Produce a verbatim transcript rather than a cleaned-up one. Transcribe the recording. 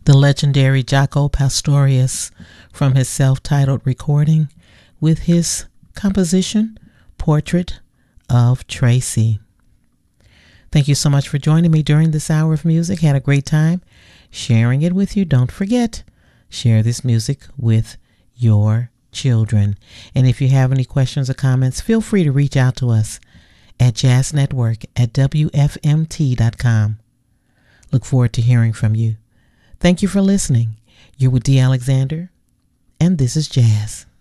the legendary Jaco Pastorius from his self-titled recording with his composition, Portrait of Tracy. Thank you so much for joining me during this hour of music. Had a great time sharing it with you. Don't forget, share this music with your children. And if you have any questions or comments, feel free to reach out to us at jazz network at w f m t dot com. Look forward to hearing from you. Thank you for listening. You're with Dee Alexander, and this is Jazz.